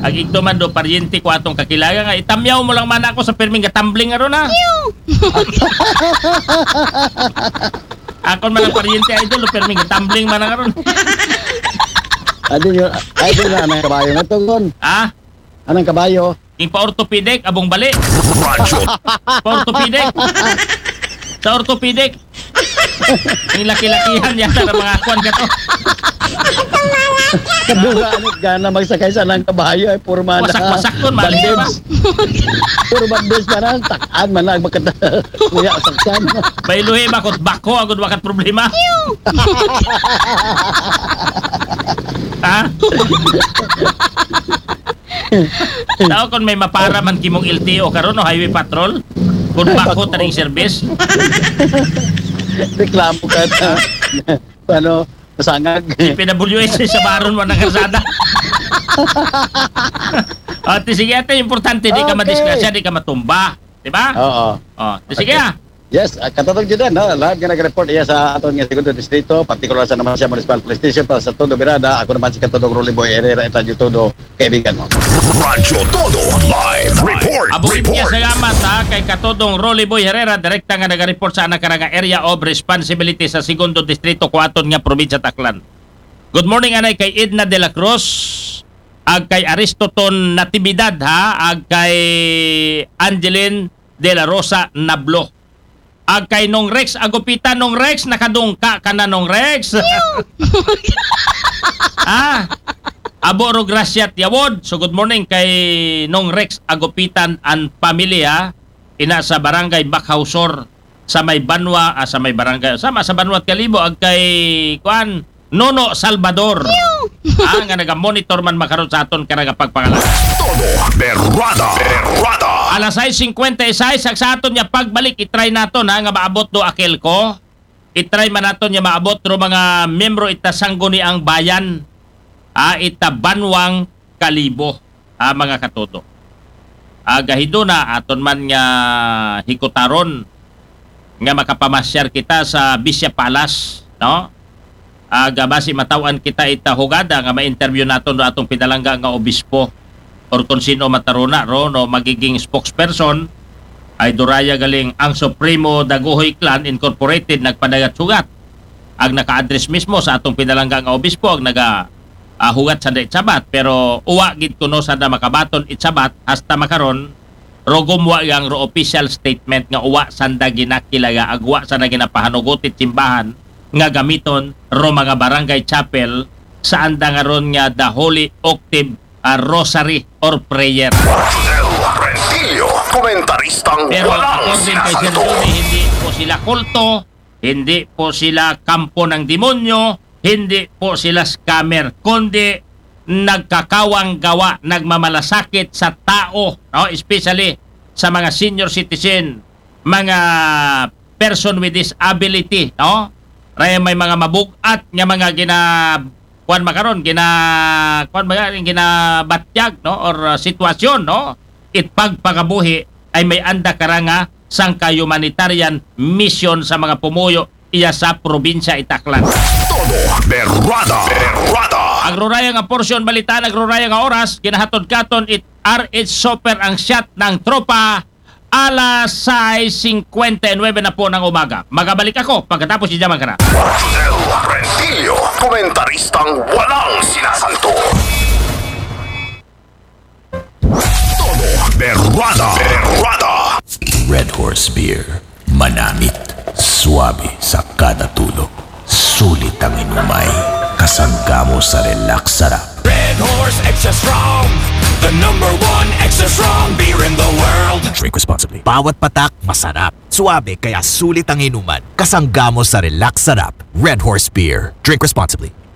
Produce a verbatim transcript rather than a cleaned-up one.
Ag ito man do paryente ko atong kakilaga nga itamyaw mo lang man ako sa perming gatumbling aron na. Akon man ang paryente idol perming gatumbling man aron. Adi yun, adi na anang kabayo nga to, Gon. Ah? Anang kabayo? King pa-orthopedic, abong bali. Pa-orthopedic. Sa orthopedic. Yung laki-lakihan yata ng mga kwan ka to. Kabuga, anit gana magsakay sa anang kabayo, ay puro man. Wasak-wasak ton, mali ba? Puro bandage man ang takaan man lang, magkata, kuya, saksan. Bailuhi bakot bako, agad wakat problema. Ha? Tao kung may mapara man kimong L T O karon no highway patrol kung bako taning service. Reklamo ka ta. Ano, masangag. P W S sa baron mo ng karsada. O, sige ate, importante di ka Okay. madisgrasya, di ka matumba. Diba? Oo. O, sige Okay. ah. Yes, uh, katotog dyan, no? Lahat nga nag-report iya sa aton nga segundo distrito, partikular sa naman siya Municipal Police Station para sa Todo Birada. Ako naman si Katodong Rolly Boy Herrera, ito yung Todo, kaibigan mo. Radyo Todo Live Report. Abugin niya Report. salamat ha kay Katodong Rolly Boy Herrera, direkta nga nag-report sa nakaranga area of responsibility sa segundo distrito kuaton nga probinsya Taclan. Good morning anay kay Edna de la Cruz, ag kay Aristoton Natividad ha, ag kay Angeline de la Rosa Nablo. Ag kay Nong Rex agupitan Nong Rex nakadungka ka na Nong Rex. Ah. Aboro Gracia Tiawod. So good morning kay Nong Rex agupitan and pamilya ina sa barangay Bakhausor sa may Banwa ah, sa may barangay sama sa Banwa at Kalibo ag kay kuan Nono Salvador. Ah, nga naga-monitor man makaron sa aton karaga pagpangalan. Todo Berrada. Berrada. Alas sais cincuenta-seis sa aton niya pagbalik itry naton ha nga maabot do akil ko. Itry man naton niya maabot ro mga membro ita sangguni ang bayan. Ah, ita Banwang Kalibo. Ah, mga katoto. Ah, gahido na aton man nga hikutaron nga makapamasyar kita sa Bisya Palace, no? Aga basi matawan kita ita hugada nga ma-interview naton do atong pinalangga nga obispo or kung sino mataruna ro no magiging spokesperson ay duraya galing ang Supremo Daguhoy Clan Incorporated nagpadagat sugat ag naka-address mismo sa atong pinalangga nga obispo ag naga uh, hugat sa itsabat pero uwa gid kuno sa da makabaton itsabat hasta makaron ro gumwa yang ro official statement nga uwa sanda ginakilaga ag uwa sa naginapahanugot it simbahan nga gamiton ro mga barangay chapel sa anda nga ron nga the Holy Octave uh, Rosary or Prayer. Del Rentillo, komentaristang Pero walang according kay Sir sinasanto. Johnny, hindi po sila kulto, hindi po sila kampo ng demonyo, hindi po sila scammer, kundi nagkakawang gawa, nagmamalasakit sa tao, no? Especially sa mga senior citizen, mga person with disability, no? Raya may mga mabugat nga mga gina kuan makaron gina kuan mga ginabatyag no or uh, sitwasyon no it pagpagabuhi ay may anda karanga sangka humanitarian mission sa mga pumuyo iya sa probinsya Taclan. Todo Berrada. Berrada. Agroraya nga porsyon balita agroraya nga oras ginahatod katon it R H Super ang shot ng tropa alas sais cincuenta-nueve na po ng umaga. Magabalik ako pagkatapos si Jaman Kara. Del Rentillo, komentaristang walang sinasanto. Todo Berrada. Berrada. Red Horse Beer. Manamit. Suabe sa kada tulog. Sulit ang inumay. Kasangga mo sa relax sarap. Red Horse Extra Strong, the number one extra strong beer in the world. Drink responsibly. Bawat patak, masarap. Suabe kaya sulit ang inuman. Kasangga mo sa relax sarap. Red Horse Beer. Drink responsibly.